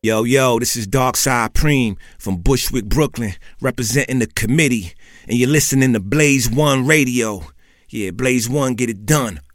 Yo, this is Darkside Preem from Bushwick, Brooklyn, representing the committee, and you're listening to Blaze One Radio. Yeah, Blaze One, get it done.